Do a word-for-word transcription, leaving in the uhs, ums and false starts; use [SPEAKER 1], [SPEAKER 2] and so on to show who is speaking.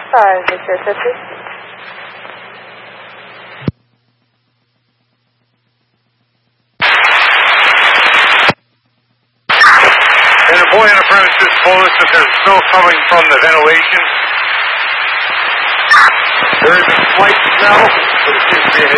[SPEAKER 1] five, Victor fifty.
[SPEAKER 2] And the boy on the premises told us that there's smoke coming from the ventilation. There is a slight smell, but it seems to be an